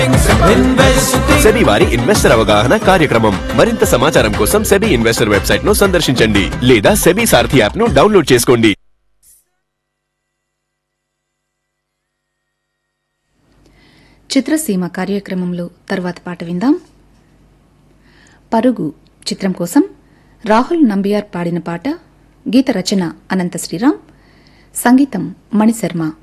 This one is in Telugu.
సెబీ వారి ఇన్వెస్టర్ అవగాహన కార్యక్రమం. మరింత సమాచారం కోసం సెబీ ఇన్వెస్టర్ వెబ్సైట్ ను సందర్శించండి లేదా సెబీ సారథి యాప్ ను డౌన్లోడ్ చేసుకోండి. చిత్రసీమ కార్యక్రమంలో తర్వాత పాట విందాం. పరుగు చిత్రం కోసం రాహుల్ నంబియార్ పాడిన పాట. గీత రచన అనంత శ్రీరామ్, సంగీతం మణిశర్మ.